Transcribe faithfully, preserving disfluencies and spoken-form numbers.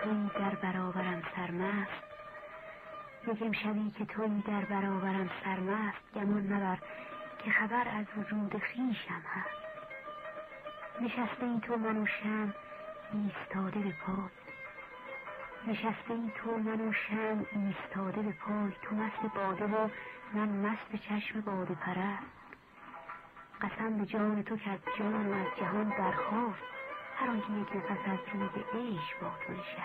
تویی در برابرم سرمست، یک امشبی که تویی در برابرم سرمست، گمان مبر که خبر از وجود خویشم هست. نشسته ای تو من و شمع ایستاده به پای، نشسته ای تو من و شمع ایستاده به پای، تو مست باده و من مست چشم باده پرست. قسم به جان تو که از جان و از جهان برخاست، هر آنکه یک نفس از روی عشق با تو نشست.